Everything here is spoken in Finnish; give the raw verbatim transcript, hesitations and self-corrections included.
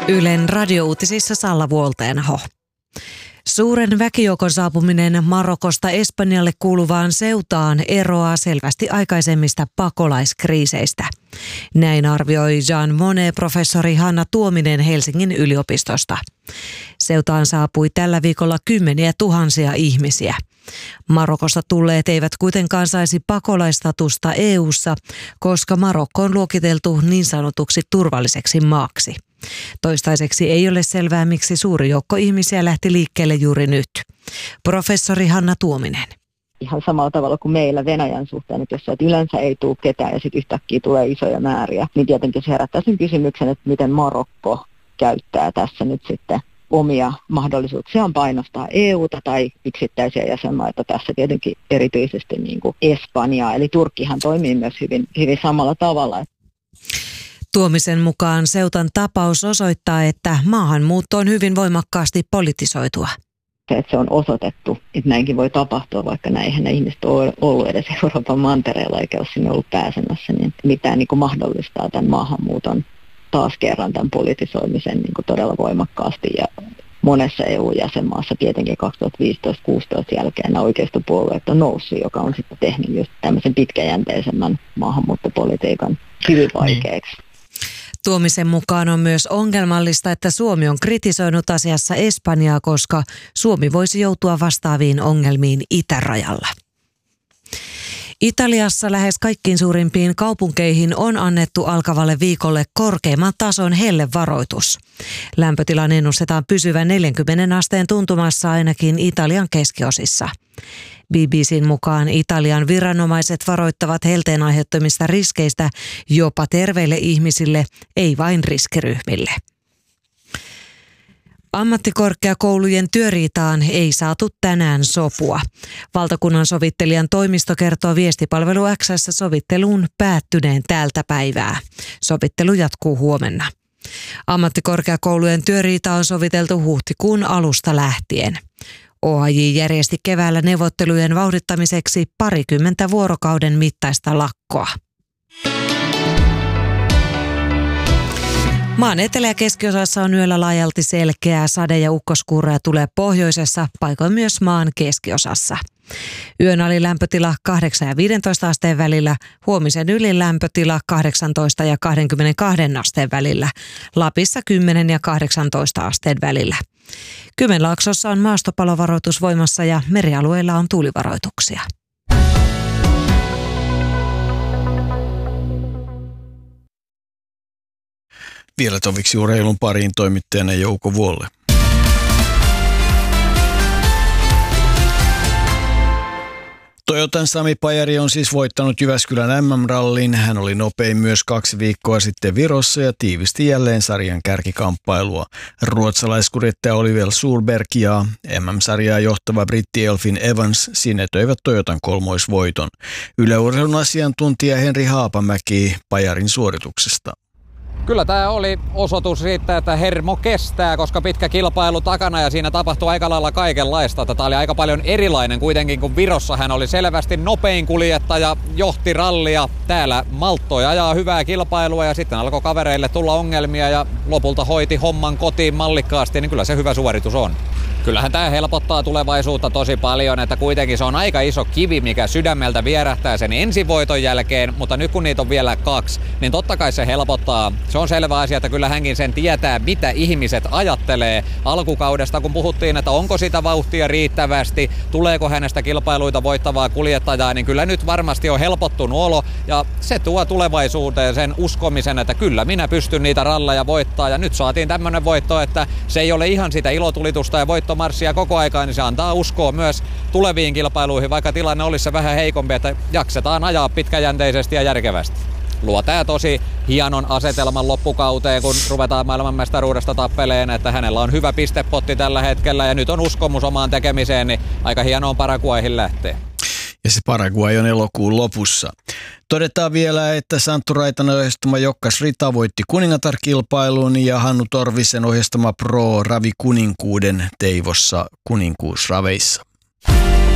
Ylen radiouutisissa Salla Vuolteenho. Suuren väkijoukon saapuminen Marokosta Espanjalle kuuluvaan Ceutaan eroaa selvästi aikaisemmista pakolaiskriiseistä. Näin arvioi Jean Monnet-professori Hanna Tuominen Helsingin yliopistosta. Ceutaan saapui tällä viikolla kymmeniä tuhansia ihmisiä. Marokosta tulleet eivät kuitenkaan saisi pakolaistatusta E U:ssa, koska Marokko on luokiteltu niin sanotuksi turvalliseksi maaksi. Toistaiseksi ei ole selvää, miksi suuri joukko ihmisiä lähti liikkeelle juuri nyt. Professori Hanna Tuominen. Ihan samalla tavalla kuin meillä Venäjän suhteen, että jos yleensä ei tule ketään ja sitten yhtäkkiä tulee isoja määriä, niin tietenkin se herättää sen kysymyksen, että miten Marokko käyttää tässä nyt sitten omia mahdollisuuksiaan painostaa E U:ta tai yksittäisiä jäsenmaita, tässä tietenkin erityisesti niin kuin Espanjaa, eli Turkkihan toimii myös hyvin, hyvin samalla tavalla. Tuomisen mukaan Ceutan tapaus osoittaa, että maahanmuutto on hyvin voimakkaasti politisoitua. Se, että se on osoitettu, että näinkin voi tapahtua, vaikka näinhän ne ihmiset on ollut edes Euroopan mantereella eikä ole sinne ollut pääsemässä, niin mitään niin kuin mahdollistaa tämän maahanmuuton taas kerran tämän politisoimisen niin kuin todella voimakkaasti. Ja monessa E U-jäsenmaassa tietenkin kaksituhattaviisitoista kuusitoista jälkeen nämä oikeistopuolueet on noussut, joka on sitten tehnyt just tämmöisen pitkäjänteisemmän maahanmuuttopolitiikan hyvin vaikeaksi. Niin. Tuomisen mukaan on myös ongelmallista, että Suomi on kritisoinut asiassa Espanjaa, koska Suomi voisi joutua vastaaviin ongelmiin itärajalla. Italiassa lähes kaikkiin suurimpiin kaupunkeihin on annettu alkavalle viikolle korkeimman tason hellevaroitus. Lämpötilan ennustetaan pysyvän neljänkymmenen asteen tuntumassa ainakin Italian keskiosissa. B B C:n mukaan Italian viranomaiset varoittavat helteen aiheuttamista riskeistä jopa terveille ihmisille, ei vain riskiryhmille. Ammattikorkeakoulujen työriitaan ei saatu tänään sopua. Valtakunnan sovittelijan toimisto kertoo Viestipalvelu X:ssä sovitteluun päättyneen tältä päivää. Sovittelu jatkuu huomenna. Ammattikorkeakoulujen työriita on soviteltu huhtikuun alusta lähtien. O A J järjesti keväällä neuvottelujen vauhdittamiseksi parikymmentä vuorokauden mittaista lakkoa. Maan etelä- ja keskiosassa on yöllä laajalti selkeää sade- ja ukkoskuuroja tulee pohjoisessa, paikoin myös maan keskiosassa. Yön alilämpötila kahdeksan ja viidentoista asteen välillä, huomisen ylilämpötila kahdeksantoista ja kaksikymmentäkaksi asteen välillä, Lapissa kymmenen ja kahdeksantoista asteen välillä. Kymenlaaksossa on maastopalovaroitus voimassa ja merialueilla on tuulivaroituksia. Vielä toviksi urheilun pariin toimittajana Jouko Vuolle. Toyotan Sami Pajari on siis voittanut Jyväskylän M M-rallin. Hän oli nopein myös kaksi viikkoa sitten Virossa ja tiivisti jälleen sarjan kärkikamppailua. Ruotsalaiskuljettaja Oliver Surberg ja M M-sarjaa johtava britti Elfyn Evans sinetöivät Toyotan kolmoisvoiton. Yle Urheilun asiantuntija Henri Haapamäki Pajarin suorituksesta. Kyllä tämä oli osoitus siitä, että hermo kestää, koska pitkä kilpailu takana ja siinä tapahtui aika lailla kaikenlaista. Tämä oli aika paljon erilainen kuitenkin, kun Virossa hän oli selvästi nopein kuljettaja, johti rallia. Täällä malttoi ajaa hyvää kilpailua ja sitten alkoi kavereille tulla ongelmia ja lopulta hoiti homman kotiin mallikkaasti, niin kyllä se hyvä suoritus on. Kyllähän tämä helpottaa tulevaisuutta tosi paljon, että kuitenkin se on aika iso kivi, mikä sydämeltä vierähtää sen ensivoiton jälkeen, mutta nyt kun niitä on vielä kaksi, niin totta kai se helpottaa. Se on selvä asia, että kyllä hänkin sen tietää, mitä ihmiset ajattelee alkukaudesta, kun puhuttiin, että onko sitä vauhtia riittävästi, tuleeko hänestä kilpailuita voittavaa kuljettajaa, niin kyllä nyt varmasti on helpottunut olo ja se tuo tulevaisuuteen sen uskomisen, että kyllä minä pystyn niitä ralleja voittaa ja nyt saatiin tämmöinen voitto, että se ei ole ihan sitä ilotulitusta ja voittomarssia koko aikaa, niin se antaa uskoa myös tuleviin kilpailuihin, vaikka tilanne olisi se vähän heikompi, että jaksetaan ajaa pitkäjänteisesti ja järkevästi. Luo tää tosi hienon asetelman loppukauteen, kun ruvetaan maailmanmestaruudesta tappeleen, että hänellä on hyvä pistepotti tällä hetkellä ja nyt on uskomus omaan tekemiseen, niin aika hienoon Paraguayhin lähtee. Ja se Paraguay on elokuun lopussa. Todetaan vielä, että Santtu Raitanen ohjastama Jokkas Rita voitti kuningatar-kilpailun ja Hannu Torvisen ohjastama Pro Ravi Kuninkuuden Teivossa kuninkuusraveissa.